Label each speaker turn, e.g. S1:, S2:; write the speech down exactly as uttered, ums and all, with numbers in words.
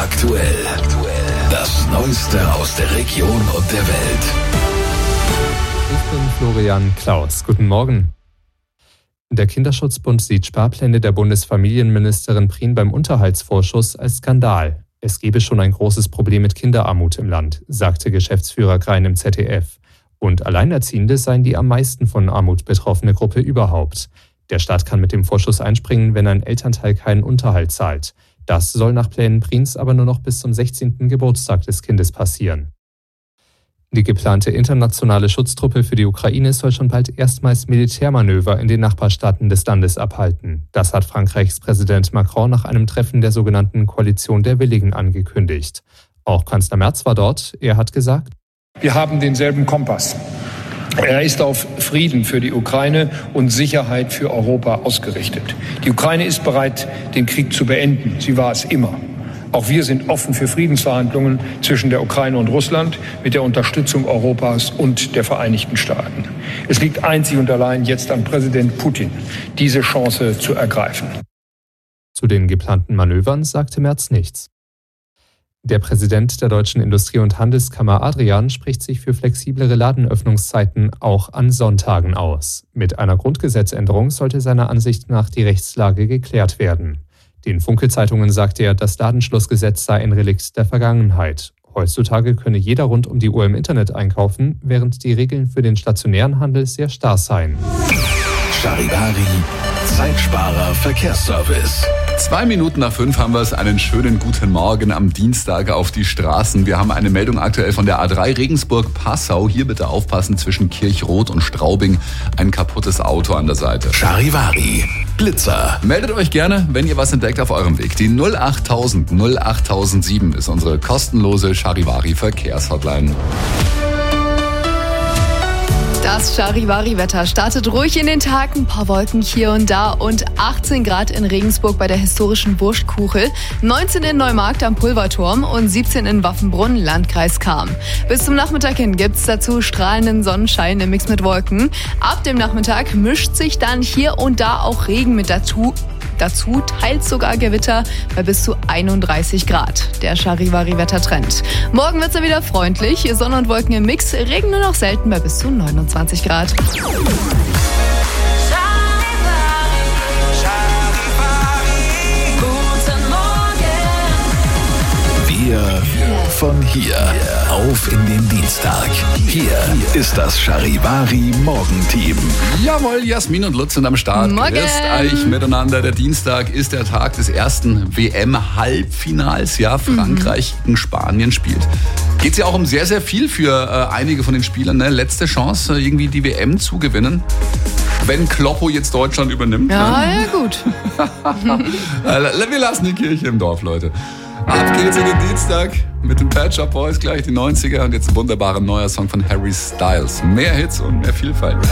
S1: aktuell. Das Neueste aus der Region und der Welt.
S2: Ich bin Florian Klaus. Guten Morgen. Der Kinderschutzbund sieht Sparpläne der Bundesfamilienministerin Prien beim Unterhaltsvorschuss als Skandal. Es gebe schon ein großes Problem mit Kinderarmut im Land, sagte Geschäftsführer Grein im Z D F. Und Alleinerziehende seien die am meisten von Armut betroffene Gruppe überhaupt. Der Staat kann mit dem Vorschuss einspringen, wenn ein Elternteil keinen Unterhalt zahlt. Das soll nach Plänen Priens aber nur noch bis zum sechzehnten Geburtstag des Kindes passieren. Die geplante internationale Schutztruppe für die Ukraine soll schon bald erstmals Militärmanöver in den Nachbarstaaten des Landes abhalten. Das hat Frankreichs Präsident Macron nach einem Treffen der sogenannten Koalition der Willigen angekündigt. Auch Kanzler Merz war dort. Er hat gesagt:
S3: Wir haben denselben Kompass. Er ist auf Frieden für die Ukraine und Sicherheit für Europa ausgerichtet. Die Ukraine ist bereit, den Krieg zu beenden. Sie war es immer. Auch wir sind offen für Friedensverhandlungen zwischen der Ukraine und Russland mit der Unterstützung Europas und der Vereinigten Staaten. Es liegt einzig und allein jetzt an Präsident Putin, diese Chance zu ergreifen.
S2: Zu den geplanten Manövern sagte Merz nichts. Der Präsident der Deutschen Industrie- und Handelskammer Adrian spricht sich für flexiblere Ladenöffnungszeiten auch an Sonntagen aus. Mit einer Grundgesetzänderung sollte seiner Ansicht nach die Rechtslage geklärt werden. Den Funke-Zeitungen sagte er, das Ladenschlussgesetz sei ein Relikt der Vergangenheit. Heutzutage könne jeder rund um die Uhr im Internet einkaufen, während die Regeln für den stationären Handel sehr starr seien.
S1: Charivari, Zeitsparer Verkehrsservice.
S4: Zwei Minuten nach fünf haben wir es. Einen schönen guten Morgen am Dienstag auf die Straßen. Wir haben eine Meldung aktuell von der A drei Regensburg-Passau. Hier bitte aufpassen, zwischen Kirchroth und Straubing ein kaputtes Auto an der Seite.
S1: Charivari, Blitzer.
S4: Meldet euch gerne, wenn ihr was entdeckt auf eurem Weg. Die null achttausend null achttausendsieben ist unsere kostenlose Charivari-Verkehrshotline.
S5: Das Charivari-Wetter startet ruhig in den Tag, ein paar Wolken hier und da und achtzehn Grad in Regensburg bei der historischen Wurstkuchel, neunzehn in Neumarkt am Pulverturm und siebzehn in Waffenbrunn, Landkreis Cham. Bis zum Nachmittag hin gibt's dazu strahlenden Sonnenschein im Mix mit Wolken. Ab dem Nachmittag mischt sich dann hier und da auch Regen mit dazu. Dazu teils sogar Gewitter bei bis zu einunddreißig Grad. Der Charivari-Wettertrend. Morgen wird's dann wieder freundlich. Sonne und Wolken im Mix, Regen nur noch selten bei bis zu neunundzwanzig Grad.
S1: Wir von hier auf in den Dienstag. Hier ist das Charivari Morgenteam.
S4: Jawohl, Jasmin und Lutz sind am Start.
S5: Morgen.
S4: Grüßt euch miteinander. Der Dienstag ist der Tag des ersten W M-Halbfinals. Ja, Frankreich gegen Spanien spielt. Geht es ja auch um sehr, sehr viel für äh, einige von den Spielern. Ne? Letzte Chance, äh, irgendwie die W M zu gewinnen. Wenn Kloppo jetzt Deutschland übernimmt.
S5: Ja,
S4: ne?
S5: ja gut.
S4: Wir lassen die Kirche im Dorf, Leute. Ab geht's in den Dienstag mit den Pet Shop Boys, gleich die neunziger und jetzt ein wunderbarer neuer Song von Harry Styles. Mehr Hits und mehr Vielfalt.